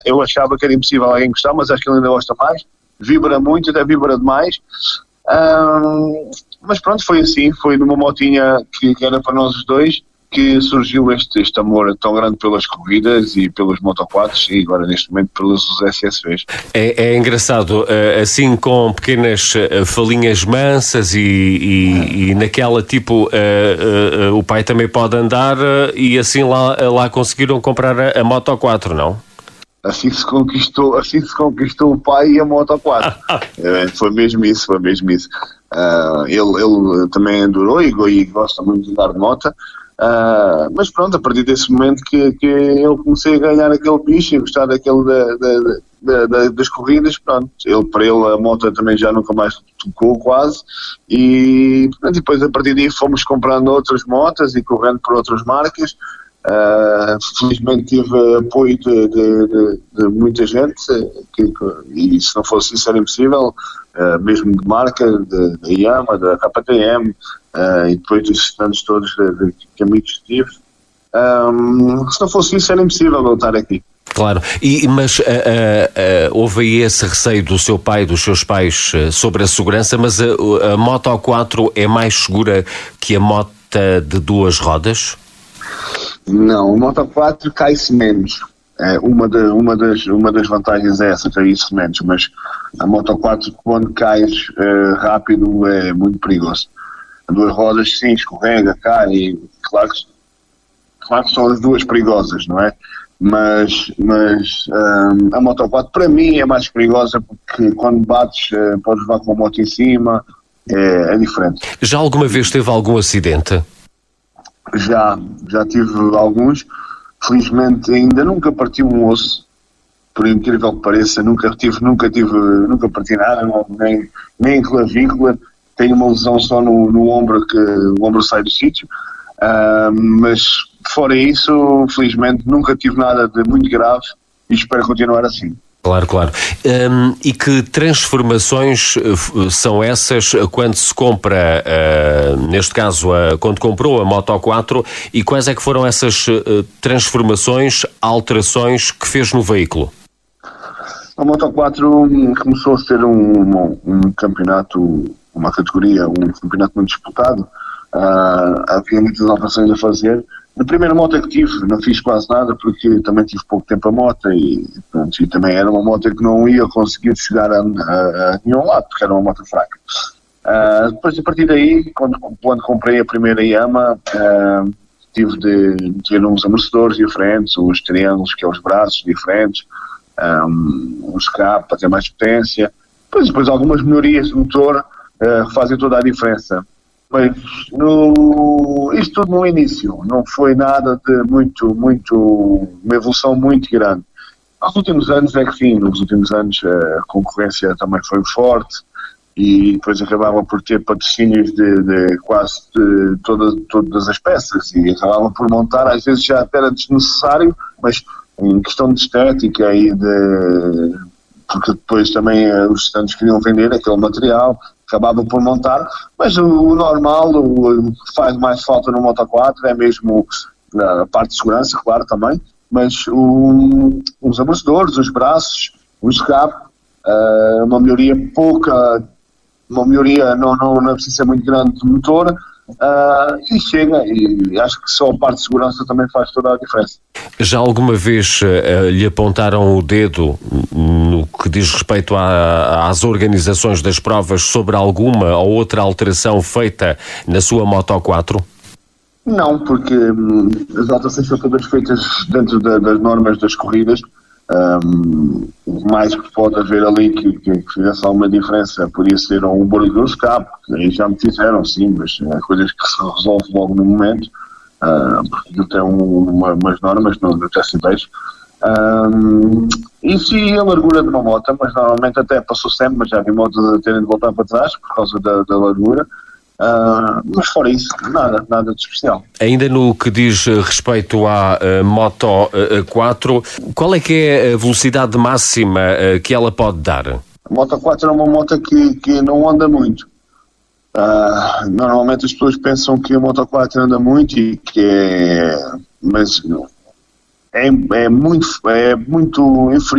Eu achava que era impossível alguém gostar, mas acho que ele ainda gosta mais. Vibra muito, até vibra demais. Mas pronto, foi assim, foi numa motinha que era para nós os dois que surgiu este amor tão grande pelas corridas e pelos Moto4s e agora neste momento pelos SSVs. É engraçado, assim com pequenas falinhas mansas e naquela tipo, o pai também pode andar e assim lá conseguiram comprar a Moto4, não? Assim se conquistou o pai e a Moto4. Foi mesmo isso. Ele também adorou e gosta muito de andar de moto. Mas pronto, a partir desse momento que eu comecei a ganhar aquele bicho e gostar daquele das corridas, pronto, para ele a moto também já nunca mais tocou quase e depois a partir daí fomos comprando outras motas e correndo por outras marcas. Felizmente tive apoio de muita gente e se não fosse isso era impossível, mesmo de marca, da Yamaha, da KTM e depois dos estudantes todos que amigos tive. Se não fosse isso era impossível eu estar aqui. Claro, mas houve aí esse receio do seu pai, dos seus pais sobre a segurança, mas a Moto4 é mais segura que a moto de duas rodas? Não, a Moto4 cai-se menos. Uma das vantagens é essa, cai-se menos, mas a Moto4 quando cais rápido é muito perigoso. A duas rodas sim, escorrega, cai, e claro que são as duas perigosas, não é? Mas a Moto4 para mim é mais perigosa porque quando bates podes levar com a moto em cima, é diferente. Já alguma vez teve algum acidente? Já tive alguns, felizmente ainda nunca parti um osso, por incrível que pareça, nunca parti nada, nem clavícula, tenho uma lesão só no ombro, que o ombro sai do sítio, mas fora isso, felizmente nunca tive nada de muito grave e espero continuar assim. Claro. E que transformações são essas quando se compra, neste caso, quando comprou a Moto4, e quais é que foram essas transformações, alterações que fez no veículo? A Moto4 começou a ser um campeonato, uma categoria, um campeonato muito disputado. Havia muitas alterações a fazer. Na primeira moto que tive, não fiz quase nada porque também tive pouco tempo a moto e também era uma moto que não ia conseguir chegar a nenhum lado porque era uma moto fraca. Depois, a partir daí, quando comprei a primeira Yamaha, tive de ter uns amortecedores diferentes, os triângulos, que é os braços diferentes, um escape para ter mais potência. Depois algumas melhorias do motor fazem toda a diferença. Mas isto tudo no início, não foi nada de uma evolução muito grande. Nos últimos anos a concorrência também foi forte e depois acabava por ter patrocínios de quase todas as peças e acabava por montar, às vezes já até era desnecessário, mas em questão de estética porque depois também os estudantes queriam vender aquele material, acabava por montar, mas o normal, o que faz mais falta no Moto4 é mesmo a parte de segurança, claro, também, mas os amortecedores, os braços, o escape, uma melhoria não precisa ser muito grande do motor, e chega, e acho que só a parte de segurança também faz toda a diferença. Já alguma vez lhe apontaram o dedo no que diz respeito às organizações das provas sobre alguma ou outra alteração feita na sua Moto4? Não, porque as alterações são todas feitas dentro das normas das corridas. O mais que pode haver ali que fizesse alguma diferença podia ser um barulho do escape, que aí já me fizeram, sim, mas coisas que se resolve logo no momento, porque aquilo tem umas normas no decibéis. Isso e a largura de uma moto, mas normalmente até passou sempre, mas já vi motos a terem de voltar para trás por causa da largura. Mas fora isso, nada de especial. Ainda no que diz respeito à Moto4, qual é que é a velocidade máxima que ela pode dar? A Moto4 é uma moto que não anda muito. Normalmente as pessoas pensam que a Moto4 anda muito mas é muito inferior